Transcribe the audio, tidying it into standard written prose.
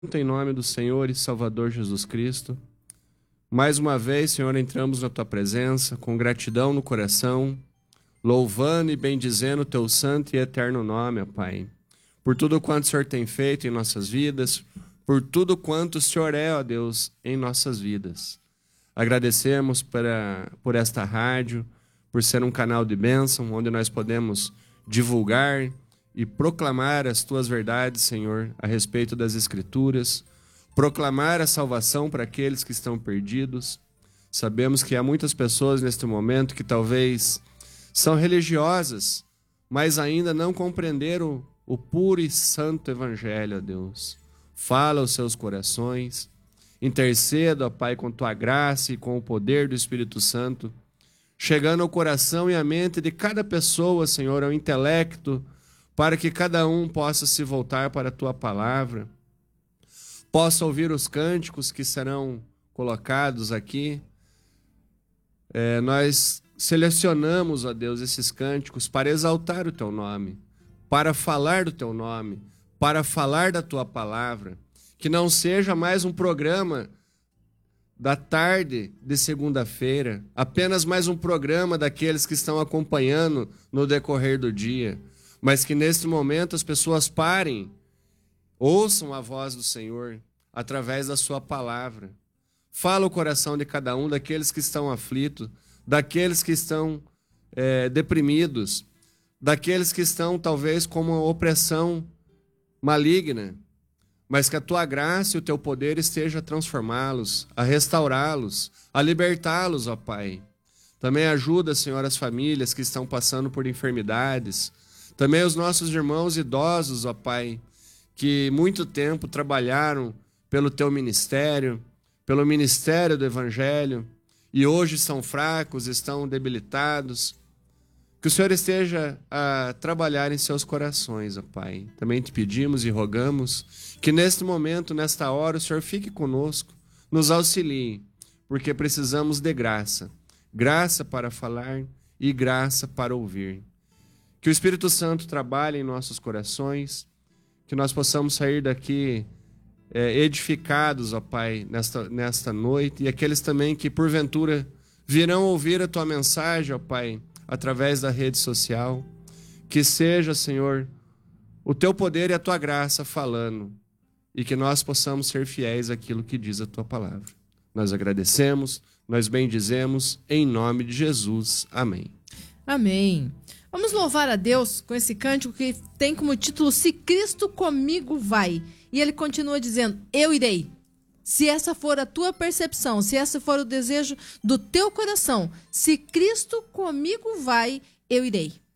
Em nome do Senhor e Salvador Jesus Cristo, mais uma vez, Senhor, entramos na Tua presença com gratidão no coração, louvando e bendizendo o Teu santo e eterno nome, ó Pai, por tudo quanto o Senhor tem feito em nossas vidas, por tudo quanto o Senhor é, ó Deus, em nossas vidas. Agradecemos por esta rádio, por ser um canal de bênção, onde nós podemos divulgar e proclamar as Tuas verdades, Senhor, a respeito das Escrituras, proclamar a salvação para aqueles que estão perdidos. Sabemos que há muitas pessoas neste momento que talvez são religiosas, mas ainda não compreenderam o puro e santo Evangelho, ó Deus. Fala aos seus corações, interceda, ó Pai, com Tua graça e com o poder do Espírito Santo, chegando ao coração e à mente de cada pessoa, Senhor, ao intelecto, para que cada um possa se voltar para a Tua palavra, possa ouvir os cânticos que serão colocados aqui. Nós selecionamos, ó Deus, esses cânticos para exaltar o Teu nome, para falar do Teu nome, para falar da Tua palavra, que não seja mais um programa da tarde de segunda-feira, apenas mais um programa daqueles que estão acompanhando no decorrer do dia, mas que neste momento as pessoas parem, ouçam a voz do Senhor através da Sua palavra. Fala o coração de cada um, daqueles que estão aflitos, daqueles que estão deprimidos, daqueles que estão talvez com uma opressão maligna, mas que a Tua graça e o Teu poder esteja a transformá-los, a restaurá-los, a libertá-los, ó Pai. Também ajuda, Senhor, as famílias que estão passando por enfermidades, também os nossos irmãos idosos, ó Pai, que muito tempo trabalharam pelo Teu ministério, pelo ministério do Evangelho, e hoje estão fracos, estão debilitados. Que o Senhor esteja a trabalhar em seus corações, ó Pai. Também te pedimos e rogamos que neste momento, nesta hora, o Senhor fique conosco, nos auxilie, porque precisamos de graça. Graça para falar e graça para ouvir. Que o Espírito Santo trabalhe em nossos corações, que nós possamos sair daqui edificados, ó Pai, nesta noite, e aqueles também que porventura virão ouvir a Tua mensagem, ó Pai, através da rede social, que seja, Senhor, o Teu poder e a Tua graça falando, e que nós possamos ser fiéis àquilo que diz a Tua palavra. Nós agradecemos, nós bendizemos, em nome de Jesus. Amém. Amém. Vamos louvar a Deus com esse cântico que tem como título Se Cristo Comigo Vai. E ele continua dizendo, eu irei. Se essa for a tua percepção, se esse for o desejo do teu coração, se Cristo comigo vai, eu irei.